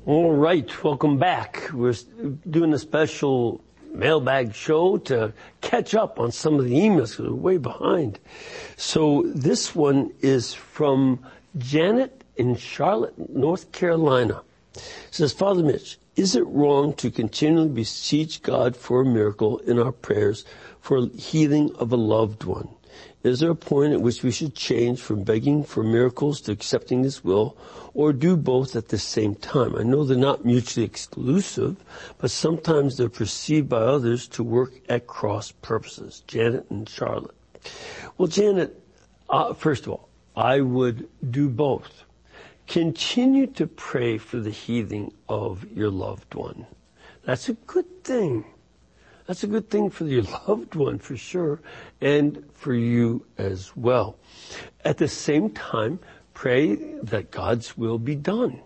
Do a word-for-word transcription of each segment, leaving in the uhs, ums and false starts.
All right, welcome back. We're doing a special mailbag show to catch up on some of the emails because we're way behind. So this one is from Janet in Charlotte, North Carolina. It says, Father Mitch, is it wrong to continually beseech God for a miracle in our prayers for healing of a loved one? Is there a point at which we should change from begging for miracles to accepting His will, or do both at the same time? I know they're not mutually exclusive, but sometimes they're perceived by others to work at cross purposes. Janet and Charlotte. Well, Janet, uh, first of all, I would do both. Continue to pray for the healing of your loved one. That's a good thing. That's a good thing for your loved one, for sure, and for you as well. At the same time, pray that God's will be done.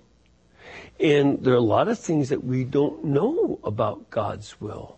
And there are a lot of things that we don't know about God's will.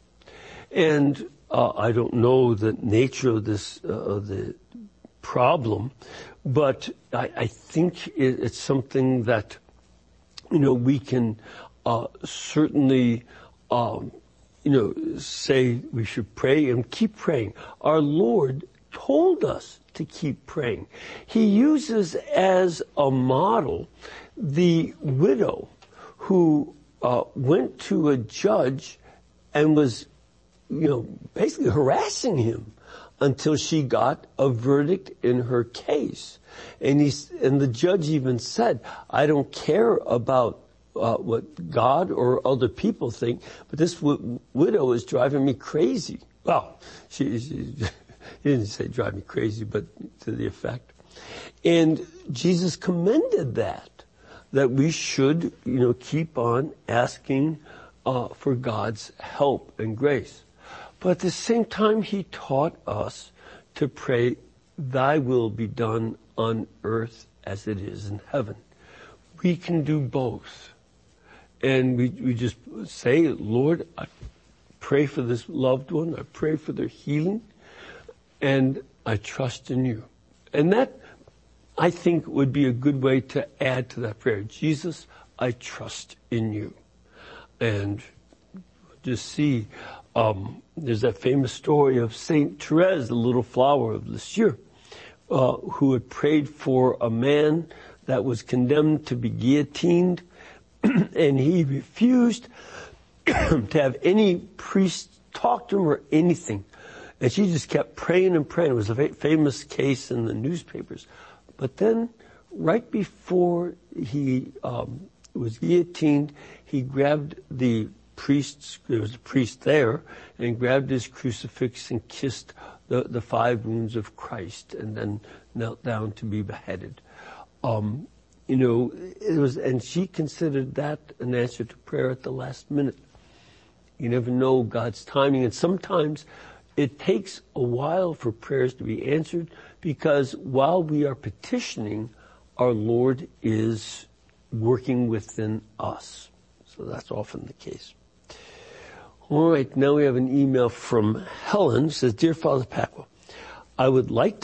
And uh, I don't know the nature of this, uh, the problem, but I, I think it, it's something that, you know, we can uh, certainly um, you know, say we should pray and keep praying. Our Lord told us to keep praying. He uses as a model the widow who uh, went to a judge and was, you know, basically harassing him until she got a verdict in her case. And he, and the judge even said, I don't care about Uh, what God or other people think, but this w- widow is driving me crazy. Well, she, she, he didn't say drive me crazy, but to the effect. And Jesus commended that, that we should, you know, keep on asking uh, for God's help and grace. But at the same time, He taught us to pray, Thy will be done on earth as it is in heaven. We can do both. And we, we just say, Lord, I pray for this loved one. I pray for their healing. And I trust in You. And that, I think, would be a good way to add to that prayer. Jesus, I trust in You. And just see, um, there's that famous story of Saint Therese, the little flower of Lisieux, uh, who had prayed for a man that was condemned to be guillotined. And he refused to have any priest talk to him or anything. And she just kept praying and praying. It was a famous case in the newspapers. But then, right before he um, was guillotined, he grabbed the priest's, there was a priest there, and grabbed his crucifix and kissed the, the five wounds of Christ, and then knelt down to be beheaded. Um, You know, it was, and she considered that an answer to prayer at the last minute. You never know God's timing, and sometimes it takes a while for prayers to be answered, because while we are petitioning, our Lord is working within us. So that's often the case. All right, now we have an email from Helen. It says, Dear Father Pacwa, I would like to